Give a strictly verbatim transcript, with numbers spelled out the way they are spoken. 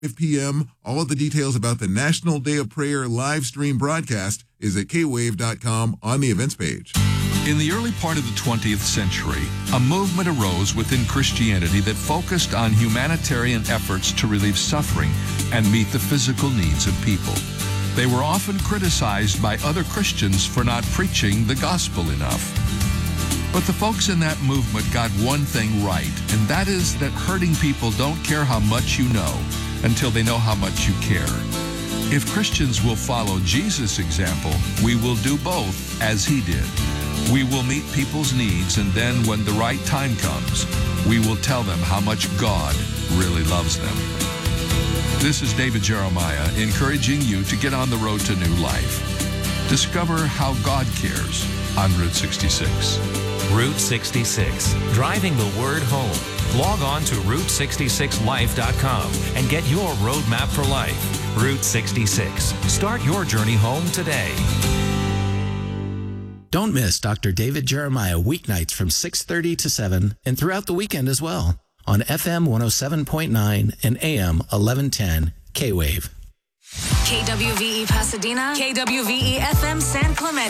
five p.m. All of the details about the National Day of Prayer live stream broadcast is at k wave dot com on the events page. In the early part of the twentieth century, a movement arose within Christianity that focused on humanitarian efforts to relieve suffering and meet the physical needs of people. They were often criticized by other Christians for not preaching the gospel enough. But the folks in that movement got one thing right, and that is that hurting people don't care how much you know until they know how much you care. If Christians will follow Jesus' example, we will do both as he did. We will meet people's needs, and then when the right time comes, we will tell them how much God really loves them. This is David Jeremiah encouraging you to get on the road to new life. Discover how God cares on Route sixty-six. Route sixty-six, driving the word home. Log on to route sixty-six life dot com and get your roadmap for life. Route sixty-six. Start your journey home today. Don't miss Doctor David Jeremiah weeknights from six thirty to seven and throughout the weekend as well on F M one oh seven point nine and A M eleven ten K-Wave. K W V E Pasadena, K W V E F M San Clemente.